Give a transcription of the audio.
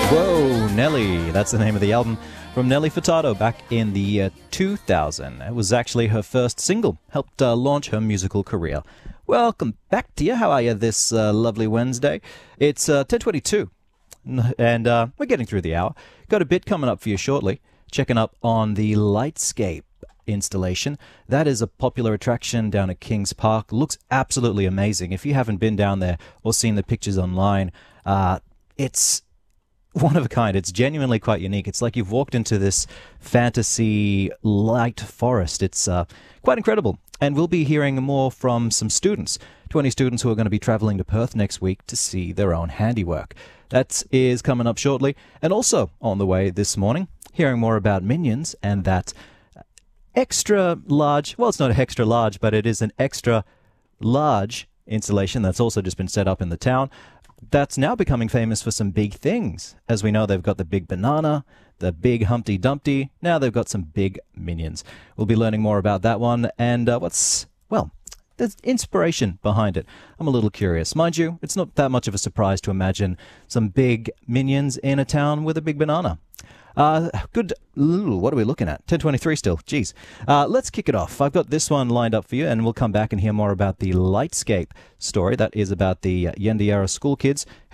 Whoa, Nelly. That's the name of the album from Nelly Furtado back in the year 2000. It was actually her first single, helped launch her musical career. Welcome back to you. How are you this lovely Wednesday? It's 10:22, and we're getting through the hour. Got a bit coming up for you shortly. Checking up on the Lightscape installation. That is a popular attraction down at Kings Park. Looks absolutely amazing. If you haven't been down there or seen the pictures online, it's one of a kind. It's genuinely quite unique. It's like you've walked into this fantasy light forest. It's quite incredible. And we'll be hearing more from some students, 20 students who are going to be traveling to Perth next week to see their own handiwork. That is coming up shortly. And also on the way this morning, hearing more about Minions and that extra large, well, it's not extra large, but it is an extra large installation that's also just been set up in the town. That's now becoming famous for some big things. As we know, they've got the big banana, the big Humpty Dumpty. Now they've got some big Minions. We'll be learning more about that one and there's inspiration behind it. I'm a little curious. Mind you, it's not that much of a surprise to imagine some big Minions in a town with a big banana. Good. What are we looking at? 10:23 still. Jeez. Let's kick it off. I've got this one lined up for you, and we'll come back and hear more about the Lightscape story. That is about the Yendiera school kids